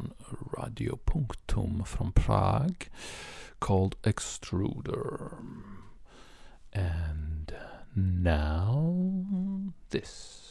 on Radio Punctum from Prague called Extruder. And now this.